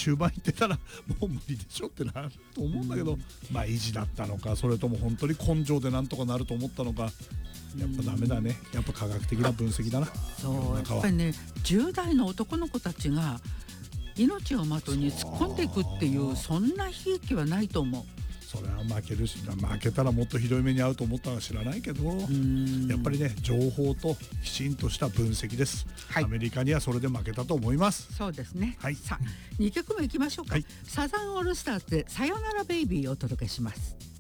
終盤行ってたらもう無理でしょってなると思うんだけど、まあ意地だったのか、それとも本当に根性でなんとかなると思ったのか、やっぱダメだね。やっぱ科学的な分析だな。 そうやっぱりね、10代の男の子たちが命を的に突っ込んでいくっていう、そんな悲劇はないと思う。 それは負けるし、負けたらもっとひどい目に遭うと思ったのは知らないけど、やっぱりね、情報ときちんとした分析です、 はい、 アメリカにはそれで負けたと思います。 そうですね、 はい、 さあ2曲目いきましょうか、 はい、 サザンオールスターズでさよならベイビーをお届けします。